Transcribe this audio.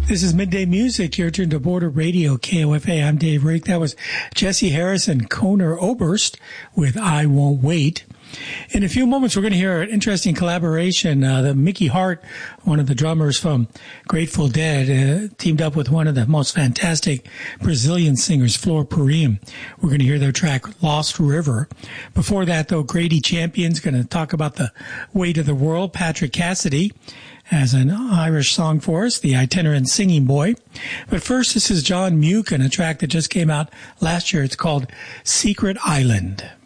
This is Midday Music. You're tuned to Border Radio, KOFA. I'm Dave Rake. That was Jesse Harris and Conor Oberst with I Won't Wait. In a few moments, we're going to hear an interesting collaboration. The Mickey Hart, one of the drummers from Grateful Dead, teamed up with one of the most fantastic Brazilian singers, Flor Purim. We're going to hear their track, Lost River. Before that, though, Grady Champion's going to talk about the weight of the world. Patrick Cassidy has an Irish song for us, The Itinerant Singing Boy. But first, this is John Muke and a track that just came out last year. It's called Secret Island.